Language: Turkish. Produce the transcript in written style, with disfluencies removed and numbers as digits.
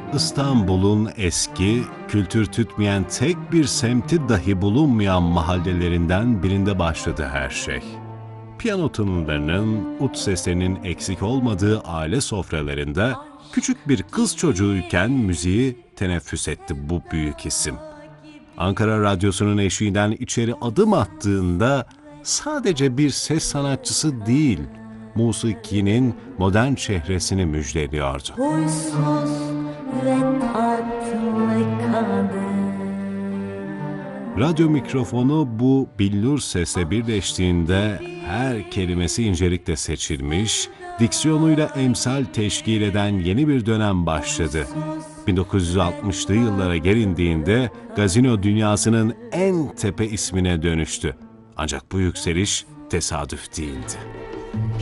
İstanbul'un eski, kültür tütmeyen tek bir semti dahi bulunmayan mahallelerinden birinde başladı her şey. Piyano tınılarının, ut seslerinin eksik olmadığı aile sofralarında küçük bir kız çocuğuyken müziği teneffüs etti bu büyük isim. Ankara Radyosu'nun eşiğinden içeri adım attığında sadece bir ses sanatçısı değil, musikinin modern çehresini müjdeliyordu. Huysuz ve tatlı kadın. Radyo mikrofonu bu billur sesle birleştiğinde her kelimesi incelikle seçilmiş, diksiyonuyla emsal teşkil eden yeni bir dönem başladı. 1960'lı yıllara gelindiğinde gazino dünyasının en tepe ismine dönüştü. Ancak bu yükseliş tesadüf değildi.